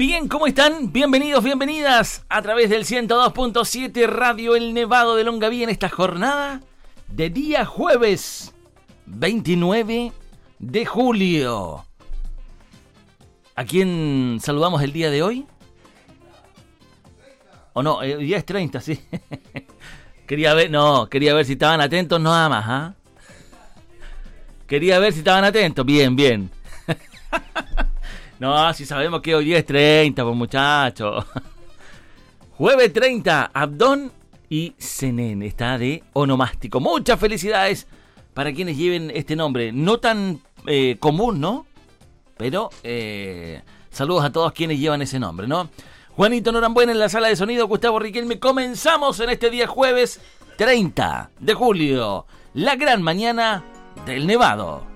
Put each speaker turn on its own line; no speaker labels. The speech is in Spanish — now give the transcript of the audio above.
Bien, ¿cómo están? Bienvenidos, bienvenidas a través del 102.7 Radio El Nevado de Longaví en esta jornada de día jueves 29 de julio. ¿A quién saludamos el día de hoy? ¿O no? Hoy día es 30, sí. Quería ver si estaban atentos nada más, ¿ah? Quería ver si estaban atentos, bien. No, si sabemos que hoy día es 30, pues muchachos. Jueves 30, Abdón y Senén está de onomástico. Muchas felicidades para quienes lleven este nombre. No tan común, ¿no? Pero saludos a todos quienes llevan ese nombre, ¿no? Juanito Norambuena en la sala de sonido, Gustavo Riquelme. Comenzamos en este día jueves 30 de julio. La gran mañana del Nevado.